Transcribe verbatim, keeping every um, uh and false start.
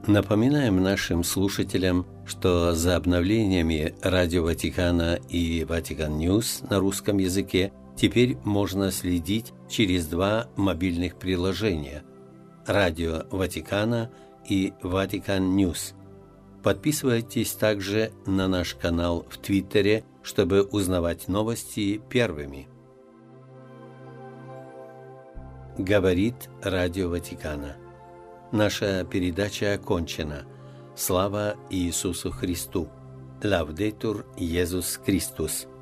Напоминаем нашим слушателям, что за обновлениями Радио Ватикана и Ватикан Ньюс на русском языке теперь можно следить через два мобильных приложения – Радио Ватикана и Ватикан Ньюс. Подписывайтесь также на наш канал в Твиттере, чтобы узнавать новости первыми. Говорит Радио Ватикана. Наша передача окончена. Слава Иисусу Христу! Лаудетур Иисус Христос!